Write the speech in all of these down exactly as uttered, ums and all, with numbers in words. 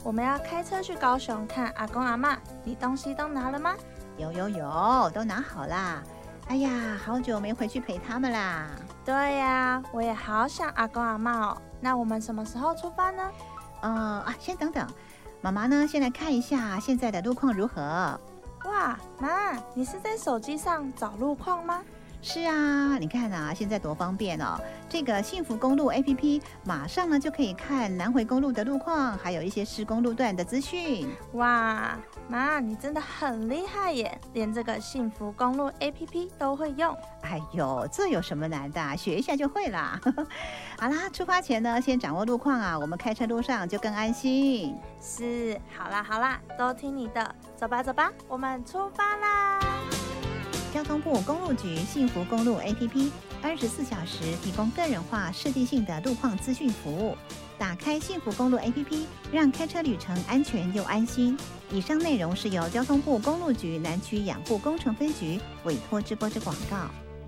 我们要开车去高雄看阿公阿嬷，你东西都拿了吗？ 有有有，都拿好啦。哎呀，好久没回去陪他们啦。 对呀，我也好想阿公阿嬷哦。那我们什么时候出发呢？ 呃啊，先等等，妈妈呢，先来看一下现在的路况如何。 哇，妈，你是在手机上找路况吗？ 是啊，你看啊，现在多方便哦！这个幸福公路 A P P 马上呢就可以看南回公路的路况，还有一些施工路段的资讯。 哇，妈，你真的很厉害耶，连这个幸福公路 A P P 都会用。 哎呦，这有什么难的？学一下就会啦。好啦，出发前呢，先掌握路况啊，我们开车路上就更安心。 是，好啦好啦，都听你的，走吧走吧，我们出发啦！ 交通部公路局幸福公路 A P P 二十四小时提供个人化、设计性的路况资讯服务。打开幸福公路 A P P， 让开车旅程安全又安心。以上内容是由交通部公路局南区养护工程分局委托直播之广告。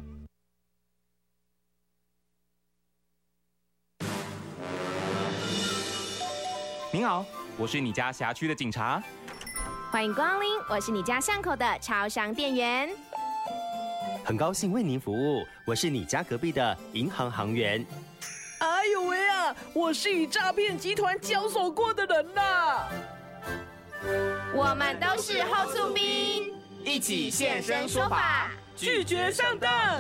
您好，我是你家辖区的警察。 欢迎光临，我是你家巷口的超商店员。 很高兴为您服务，我是你家隔壁的银行行员。 哎呦喂啊，我是与诈骗集团交手过的人呐。 我们都是后速兵， 一起现身说法， 拒绝上当。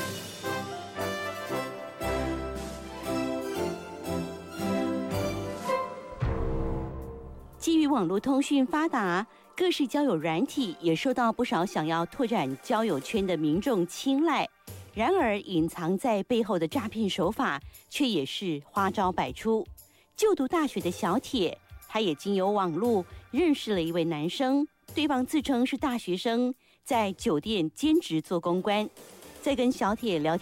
基于网络通讯发达，各式交友软体也受到不少想要拓展交友圈的民众青睐。然而，隐藏在背后的诈骗手法却也是花招百出。就读大学的小铁，他也经由网络认识了一位男生，对方自称是大学生，在酒店兼职做公关。在跟小铁聊天